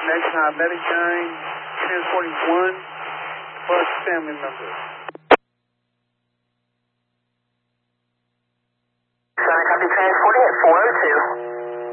Next diabetic nine, transporting one plus family member. Copy transporting at 402.